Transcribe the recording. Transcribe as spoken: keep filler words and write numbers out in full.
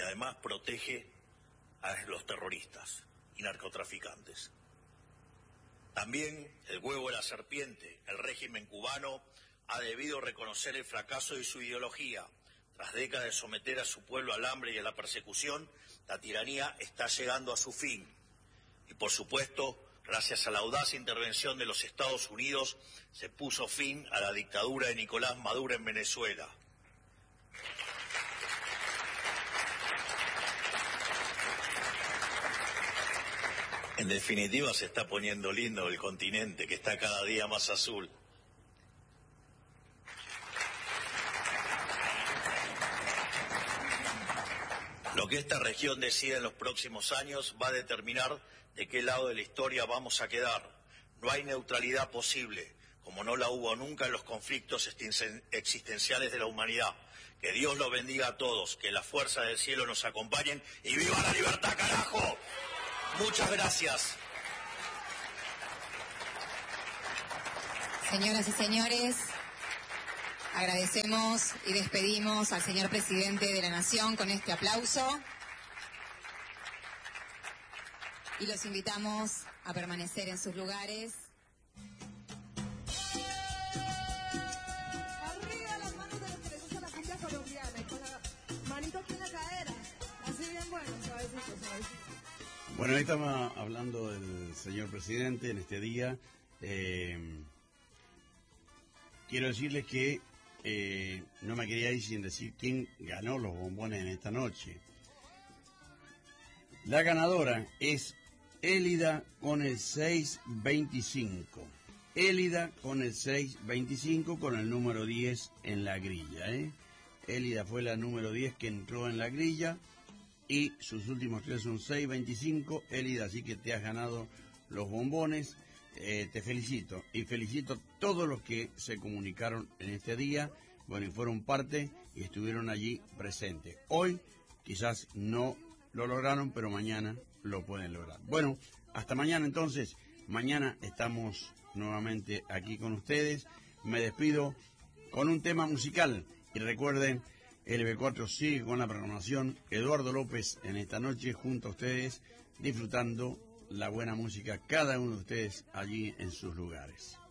además protege a los terroristas y narcotraficantes. También el huevo de la serpiente, el régimen cubano ha debido reconocer el fracaso de su ideología. Tras décadas de someter a su pueblo al hambre y a la persecución, la tiranía está llegando a su fin. Y por supuesto, gracias a la audaz intervención de los Estados Unidos, se puso fin a la dictadura de Nicolás Maduro en Venezuela. En definitiva, se está poniendo lindo el continente, que está cada día más azul. Lo que esta región decida en los próximos años va a determinar de qué lado de la historia vamos a quedar. No hay neutralidad posible, como no la hubo nunca en los conflictos existenciales de la humanidad. Que Dios los bendiga a todos, que las fuerzas del cielo nos acompañen y ¡viva la libertad, carajo! Muchas gracias. Señoras y señores, agradecemos y despedimos al señor presidente de la Nación con este aplauso y los invitamos a permanecer en sus lugares. Arriba las manos de los que les gusta la cumbia colombiana y con la manito aquí en la cadera, así bien bueno, suavecito, suavecito. Bueno, ahí estamos hablando del señor presidente en este día. Eh, quiero decirles que eh, no me quería ir sin decir quién ganó los bombones en esta noche. La ganadora es Élida con el seis veinticinco. Élida con el seis veinticinco con el número diez en la grilla. ¿eh? Élida fue la número diez que entró en la grilla. Y sus últimos tres son seis veinticinco. Élida, así que te has ganado los bombones. Eh, te felicito. Y felicito a todos los que se comunicaron en este día. Bueno, y fueron parte y estuvieron allí presentes. Hoy quizás no lo lograron, pero mañana lo pueden lograr. Bueno, hasta mañana entonces. Mañana estamos nuevamente aquí con ustedes. Me despido con un tema musical. Y recuerden, L B cuatro sigue con la programación. Eduardo López en esta noche junto a ustedes, disfrutando la buena música, cada uno de ustedes allí en sus lugares.